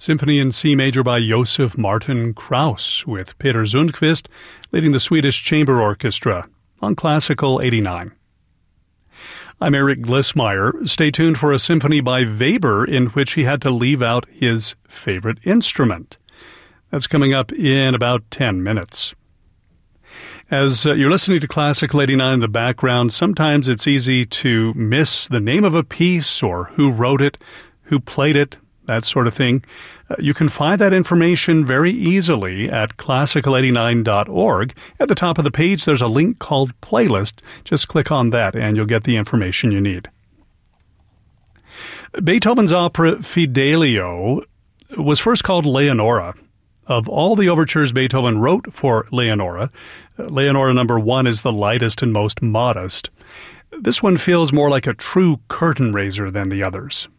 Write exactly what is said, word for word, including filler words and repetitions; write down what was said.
Symphony in C Major by Josef Martin Krauss, with Peter Sundqvist leading the Swedish Chamber Orchestra on Classical eighty-nine. I'm Eric Glissmeyer. Stay tuned for a symphony by Weber in which he had to leave out his favorite instrument. That's coming up in about ten minutes. As uh, you're listening to Classical eighty-nine in the background, sometimes it's easy to miss the name of a piece or who wrote it, who played it, that sort of thing. Uh, you can find that information very easily at classical eighty-nine dot org. At the top of the page, there's a link called Playlist. Just click on that and you'll get the information you need. Beethoven's opera Fidelio was first called Leonora. Of all the overtures Beethoven wrote for Leonora, Leonora number one is the lightest and most modest. This one feels more like a true curtain raiser than the others.